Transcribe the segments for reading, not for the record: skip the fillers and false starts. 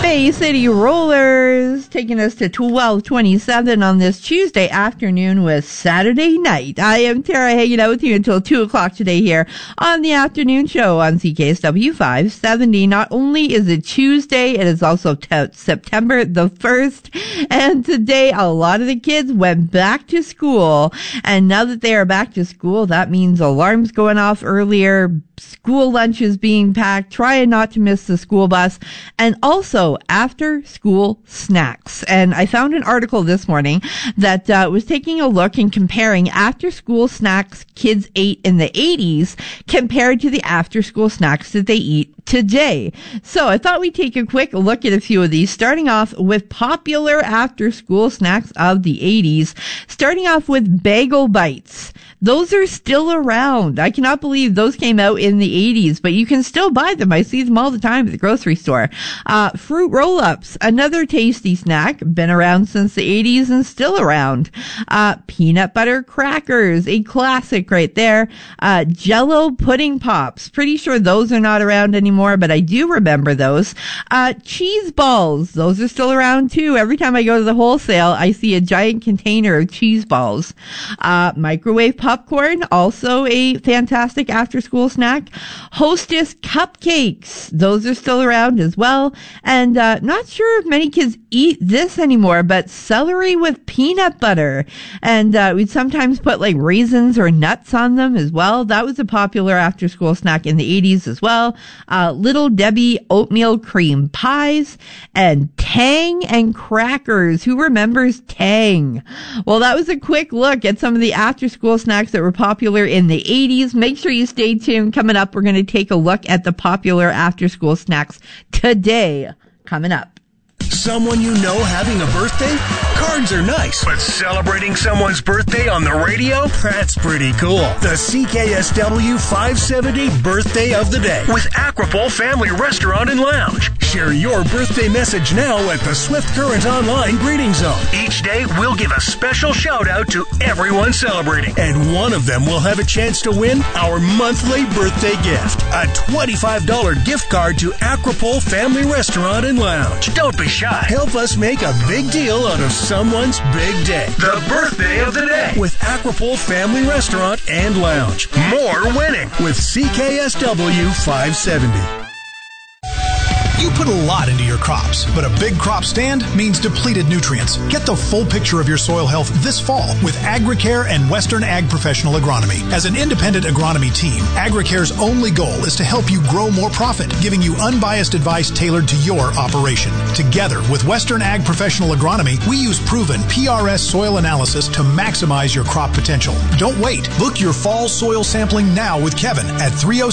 Bay City Rollers taking us to 12:27 on this Tuesday afternoon with Saturday Night. I am Tara, hanging out with you until 2 o'clock today here on the afternoon show on CKSW 570. Not only is it Tuesday, it is also September the 1st, and today a lot of the kids went back to school, and now that they are back to school, that means alarms going off earlier, school lunches being packed, trying not to miss the school bus, and also after school snacks. And I found an article this morning that was taking a look and comparing after school snacks kids ate in the 80s compared to the after school snacks that they eat today. So I thought we'd take a quick look at a few of these, starting off with popular after school snacks of the 80s, starting off with Bagel Bites. Those are still around. I cannot believe those came out in the 80s, but you can still buy them. I see them all the time at the grocery store. Fruit Roll-Ups, another tasty snack, been around since the 80s and still around. Peanut Butter Crackers, a classic right there. Jell-O Pudding Pops, pretty sure those are not around anymore, but I do remember those. Cheese Balls, those are still around too. Every time I go to the wholesale, I see a giant container of cheese balls. Microwave popcorn, also a fantastic after-school snack. Hostess cupcakes, those are still around as well. And not sure if many kids eat this anymore, but celery with peanut butter. And we'd sometimes put like raisins or nuts on them as well. That was a popular after-school snack in the 80s as well. Little Debbie oatmeal cream pies, and Tang and crackers. Who remembers Tang? Well, that was a quick look at some of the after-school snacks that were popular in the 80s. Make sure you stay tuned. Coming up, we're going to take a look at the popular after-school snacks today. Coming up. Someone you know having a birthday? Cards are nice, but celebrating someone's birthday on the radio? That's pretty cool. The CKSW 570 Birthday of the Day with Aquapole Family Restaurant and Lounge. Share your birthday message now at the Swift Current Online Greeting Zone. Each day, we'll give a special shout out to everyone celebrating, and one of them will have a chance to win our monthly birthday gift, a $25 gift card to Aquapole Family Restaurant and Lounge. Don't be shy. Help us make a big deal out of someone's big day. The Birthday of the Day with Aquapole Family Restaurant and Lounge. More winning with CKSW 570. You put a lot into your crops, but a big crop stand means depleted nutrients. Get the full picture of your soil health this fall with AgriCare and Western Ag Professional Agronomy. As an independent agronomy team, AgriCare's only goal is to help you grow more profit, giving you unbiased advice tailored to your operation. Together with Western Ag Professional Agronomy, we use proven PRS soil analysis to maximize your crop potential. Don't wait. Book your fall soil sampling now with Kevin at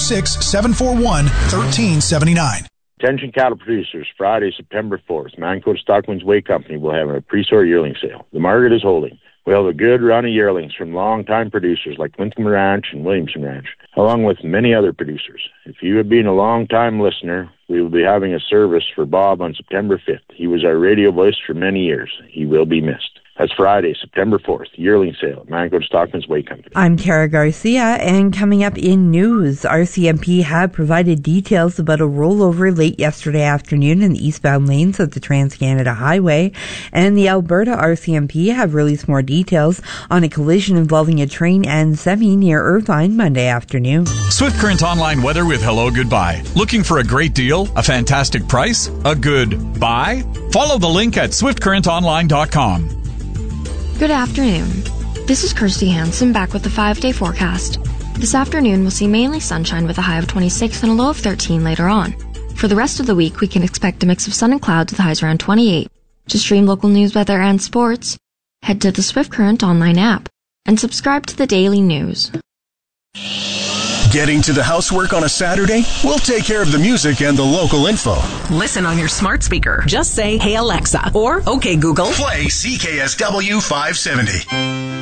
306-741-1379. Attention cattle producers, Friday, September 4th, Mancota Stockman's Way Company will have a pre-sort yearling sale. The market is holding. We'll have a good run of yearlings from long-time producers like Lincoln Ranch and Williamson Ranch, along with many other producers. If you have been a long-time listener, we will be having a service for Bob on September 5th. He was our radio voice for many years. He will be missed. That's Friday, September 4th, yearling sale at Mancota Stockman's Way Company. I'm Tara Garcia, and coming up in news, RCMP had provided details about a rollover late yesterday afternoon in the eastbound lanes of the Trans-Canada Highway, and the Alberta RCMP have released more details on a collision involving a train and semi near Irvine Monday afternoon. Swift Current Online weather with Hello Goodbye. Looking for a great deal, a fantastic price, a good buy? Follow the link at swiftcurrentonline.com. Good afternoon. This is Kirsty Hansen back with the 5-day forecast. This afternoon we'll see mainly sunshine with a high of 26 and a low of 13 later on. For the rest of the week we can expect a mix of sun and clouds with highs around 28. To stream local news, weather, and sports, head to the Swift Current Online app and subscribe to the daily news. Getting to the housework on a Saturday? We'll take care of the music and the local info. Listen on your smart speaker. Just say, "Hey Alexa," or "Okay Google." Play CKSW 570.